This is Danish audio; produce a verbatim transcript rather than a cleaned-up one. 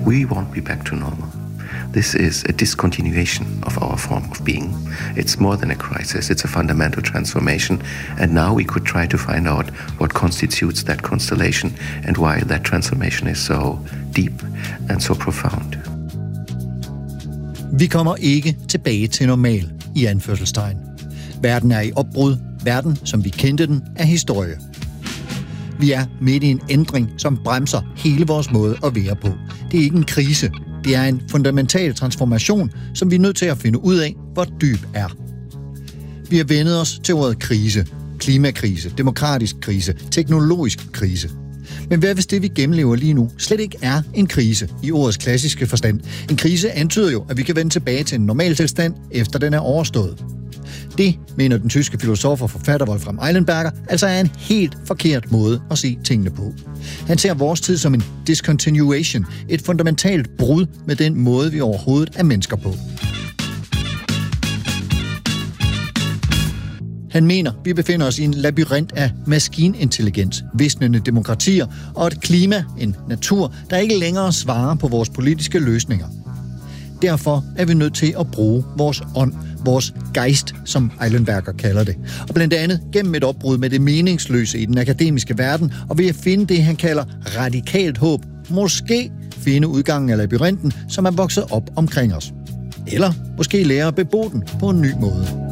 We won't be back to normal. This is a discontinuation of our form of being. It's more than a crisis, it's a fundamental transformation, and now we could try to find out what constitutes that constellation and why that transformation is so deep and so profound. Vi kommer ikke tilbage til normal, i anførselstegn. Verden er i opbrud. Verden, som vi kendte den, er historie. Vi er midt i en ændring, som bremser hele vores måde at være på. Det er ikke en krise. Det er en fundamental transformation, som vi er nødt til at finde ud af, hvor dyb er. Vi har vendet os til ordet krise. Klimakrise, demokratisk krise, teknologisk krise. Men hvad hvis det, vi gennemlever lige nu, slet ikke er en krise i ordets klassiske forstand? En krise antyder jo, at vi kan vende tilbage til en normaltilstand, efter den er overstået. Det, mener den tyske filosof og forfatter Wolfram Eilenberger, altså er en helt forkert måde at se tingene på. Han ser vores tid som en discontinuation, et fundamentalt brud med den måde, vi overhovedet er mennesker på. Han mener, vi befinder os i en labyrint af maskinintelligens, visnende demokratier og et klima, en natur, der ikke længere svarer på vores politiske løsninger. Derfor er vi nødt til at bruge vores ånd, vores geist, som Eilenberger kalder det. Og blandt andet gennem et opbrud med det meningsløse i den akademiske verden, og ved at finde det, han kalder radikalt håb, måske finde udgangen af labyrinten, som er vokset op omkring os. Eller måske lære at bebo den på en ny måde.